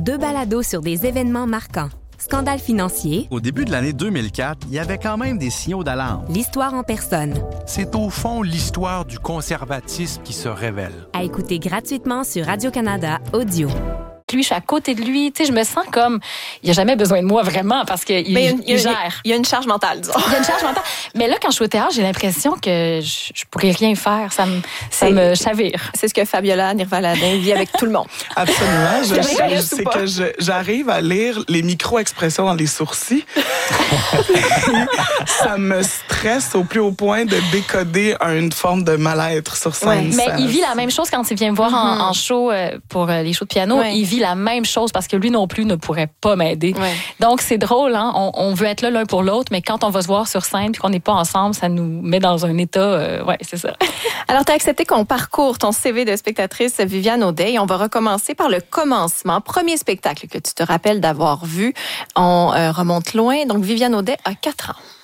2 balados sur des événements marquants. Scandale financier. Au début de l'année 2004, il y avait quand même des signaux d'alarme. L'histoire en personne. C'est au fond l'histoire du conservatisme qui se révèle. À écouter gratuitement sur Radio-Canada Audio. Lui, je suis à côté de lui. Tu sais, je me sens comme... Il n'a jamais besoin de moi, vraiment, parce qu'il gère. Il y a une charge mentale, disons. Il y a une charge mentale. Mais là, quand je suis au théâtre, j'ai l'impression que je pourrais rien faire. Ça me chavire. C'est ce que Fabiola Nirvaladin vit avec tout le monde. Absolument. C'est que j'arrive à lire les micro-expressions dans les sourcils. Ça me stresse au plus haut point de décoder une forme de mal-être sur scène. Mais il vit la même chose quand il vient me voir en show pour les shows de piano. Il vit la même chose parce que lui non plus ne pourrait pas m'aider. Donc, c'est drôle, hein? On veut être là l'un pour l'autre, mais quand on va se voir sur scène et qu'on n'est pas ensemble, ça nous met dans un état... c'est ça. Alors, tu as accepté qu'on parcourt ton CV de spectatrice Viviane Audet et on va recommencer par le commencement. Premier spectacle que tu te rappelles d'avoir vu. On remonte loin. Donc, Viviane Audet a 4 ans.